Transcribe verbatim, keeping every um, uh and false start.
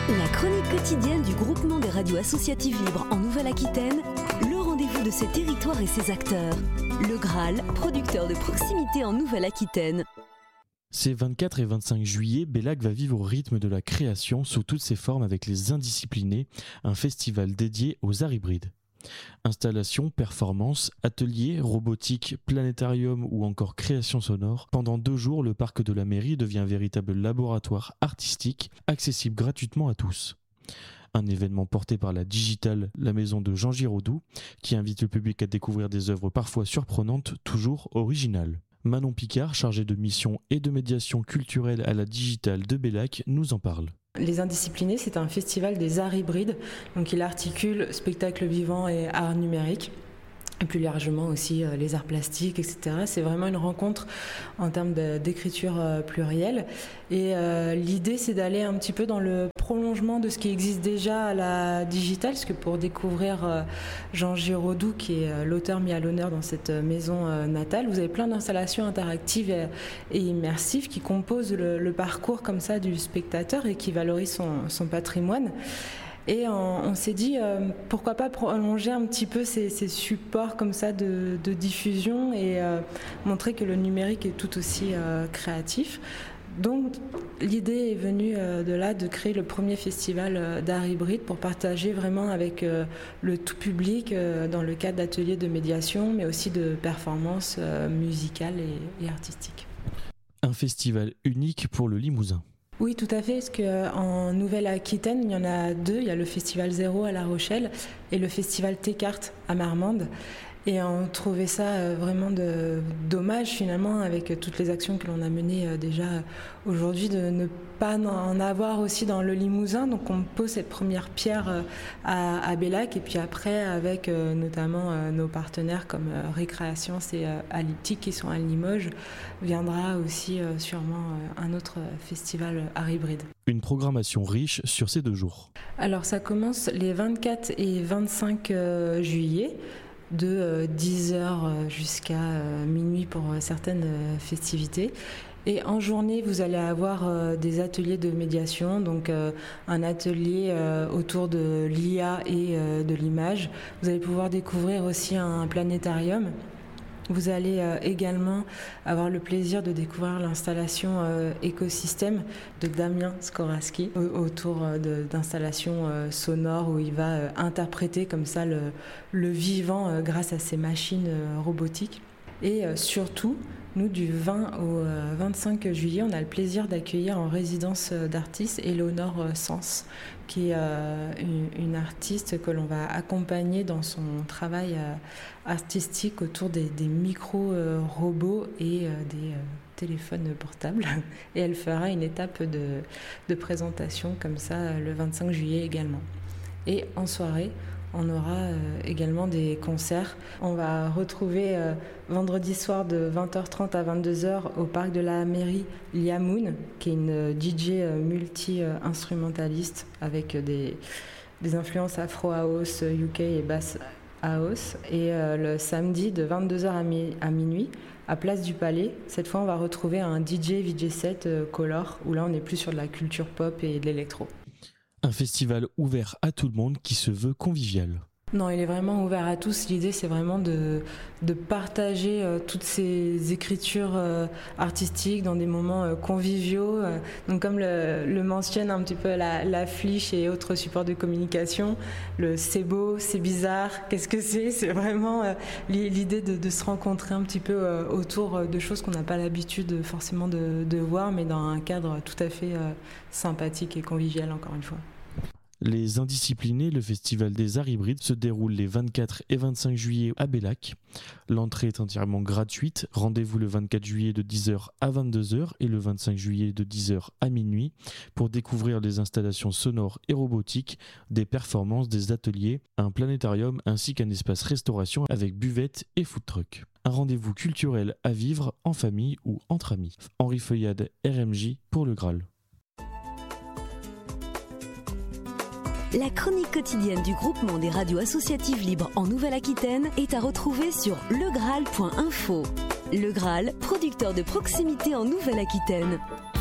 La chronique quotidienne du groupement des radios associatives libres en Nouvelle-Aquitaine, le rendez-vous de ses territoires et ses acteurs. Le Graal, producteur de proximité en Nouvelle-Aquitaine. Ces vingt-quatre et vingt-cinq juillet, Bellac va vivre au rythme de la création sous toutes ses formes avec les Indisciplinés, un festival dédié aux arts hybrides. Installations, performances, ateliers, robotique, planétarium ou encore création sonore. Pendant deux jours, le parc de la mairie devient un véritable laboratoire artistique, accessible gratuitement à tous. Un événement porté par la Digitale, la maison de Jean Giraudoux, qui invite le public à découvrir des œuvres parfois surprenantes, toujours originales. Manon Picard, chargée de mission et de médiation culturelle à la Digitale de Bellac, nous en parle. Les Indisciplinés, c'est un festival des arts hybrides, donc il articule spectacle vivant et art numérique, et plus largement aussi euh, les arts plastiques, et cetera. C'est vraiment une rencontre en termes de, d'écriture euh, plurielle. Et euh, l'idée, c'est d'aller un petit peu dans le prolongement de ce qui existe déjà à la Digitale, parce que pour découvrir euh, Jean Giraudoux, qui est euh, l'auteur mis à l'honneur dans cette maison euh, natale, vous avez plein d'installations interactives et, et immersives qui composent le, le parcours comme ça du spectateur et qui valorisent son, son patrimoine. Et on, on s'est dit, euh, pourquoi pas prolonger un petit peu ces, ces supports comme ça de, de diffusion et euh, montrer que le numérique est tout aussi euh, créatif. Donc l'idée est venue euh, de là de créer le premier festival euh, d'art hybride pour partager vraiment avec euh, le tout public euh, dans le cadre d'ateliers de médiation, mais aussi de performances euh, musicales et, et artistiques. Un festival unique pour le Limousin. Oui, tout à fait, parce qu'en Nouvelle-Aquitaine, il y en a deux. Il y a le Festival Zéro à La Rochelle et le Festival T-Carte à Marmande. Et on trouvait ça vraiment de, dommage finalement, avec toutes les actions que l'on a menées déjà aujourd'hui, de ne pas en avoir aussi dans le Limousin. Donc on pose cette première pierre à, à Bellac, et puis après avec notamment nos partenaires comme Récréation et Alyptique qui sont à Limoges, viendra aussi sûrement un autre festival art hybride. Une programmation riche sur ces deux jours. Alors ça commence les vingt-quatre et vingt-cinq juillet. De dix heures jusqu'à minuit pour certaines festivités. Et en journée, vous allez avoir des ateliers de médiation, donc un atelier autour de l'I A et de l'image. Vous allez pouvoir découvrir aussi un planétarium. Vous allez euh, également avoir le plaisir de découvrir l'installation euh, écosystème de Damien Skoraski au- autour euh, de, d'installations euh, sonores où il va euh, interpréter comme ça le, le vivant euh, grâce à ces machines euh, robotiques. Et euh, surtout, nous, du vingt au euh, vingt-cinq juillet, on a le plaisir d'accueillir en résidence euh, d'artistes Éléonore euh, Sens, qui est euh, une, une artiste que l'on va accompagner dans son travail euh, artistique autour des, des micro-robots euh, et euh, des euh, téléphones portables. Et elle fera une étape de, de présentation comme ça euh, le vingt-cinq juillet également. Et en soirée, on aura euh, également des concerts. On va retrouver euh, vendredi soir de vingt heures trente à vingt-deux heures au parc de la mairie Lia Moon, qui est une D J euh, multi-instrumentaliste avec euh, des, des influences Afro House, U K et Bass House. Et euh, le samedi de vingt-deux heures à, mi- à minuit, à Place du Palais, cette fois on va retrouver un D J V J set euh, color, où là on est plus sur de la culture pop et de l'électro. Un festival ouvert à tout le monde qui se veut convivial. Non, il est vraiment ouvert à tous. L'idée, c'est vraiment de, de partager euh, toutes ces écritures euh, artistiques dans des moments euh, conviviaux. Euh, donc, comme le, le mentionne un petit peu la, l'affiche et autres supports de communication, le c'est beau, c'est bizarre, qu'est-ce que c'est ? C'est vraiment euh, l'idée de, de se rencontrer un petit peu euh, autour de choses qu'on n'a pas l'habitude forcément de, de voir, mais dans un cadre tout à fait euh, sympathique et convivial, encore une fois. Les Indisciplinés, le festival des arts hybrides, se déroule les vingt-quatre et vingt-cinq juillet à Bellac. L'entrée est entièrement gratuite. Rendez-vous le vingt-quatre juillet de dix heures à vingt-deux heures et le vingt-cinq juillet de dix heures à minuit pour découvrir les installations sonores et robotiques, des performances, des ateliers, un planétarium ainsi qu'un espace restauration avec buvette et food truck. Un rendez-vous culturel à vivre en famille ou entre amis. Henri Feuillade, R M J pour le Graal. La chronique quotidienne du groupement des radios associatives libres en Nouvelle-Aquitaine est à retrouver sur legraal point info. Le Graal, producteur de proximité en Nouvelle-Aquitaine.